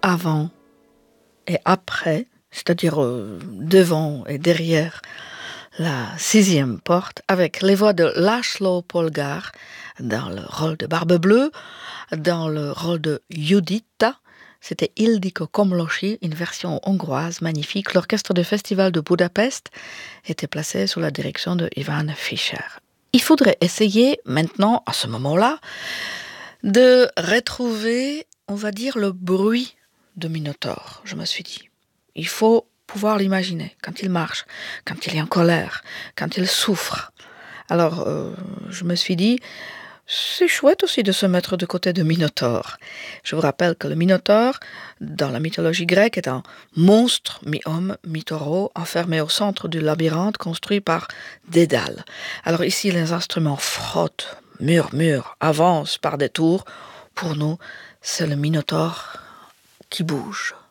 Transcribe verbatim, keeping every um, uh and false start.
avant et après, c'est-à-dire euh, devant et derrière la sixième porte, avec les voix de László Polgár dans le rôle de Barbe Bleue, dans le rôle de Judita, c'était Ildikó Komlósi, une version hongroise magnifique. L'orchestre du Festival de Budapest était placé sous la direction de Ivan Fischer. Il faudrait essayer maintenant, à ce moment-là, de retrouver, on va dire, le bruit de Minotaure, je me suis dit. Il faut pouvoir l'imaginer, quand il marche, quand il est en colère, quand il souffre. Alors, euh, je me suis dit, c'est chouette aussi de se mettre de côté de Minotaure. Je vous rappelle que le Minotaure, dans la mythologie grecque, est un monstre, mi-homme, mi-taureau, enfermé au centre du labyrinthe construit par Dédale. Alors ici, les instruments frottent, murmurent, avancent par des tours. Pour nous, c'est le Minotaure qui bouge.